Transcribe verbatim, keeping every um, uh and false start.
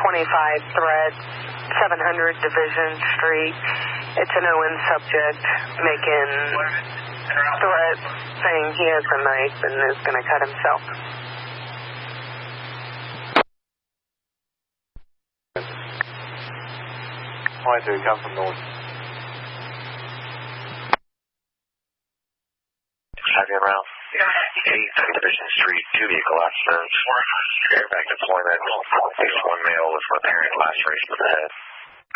twenty-five threat, seven hundred Division Street. It's an O N subject making threats saying he has a knife and is going to cut himself. twenty-two, come from north. Second round. eight Division Street, two vehicle accidents. Airbag deployment. At least one male with apparent laceration of the head.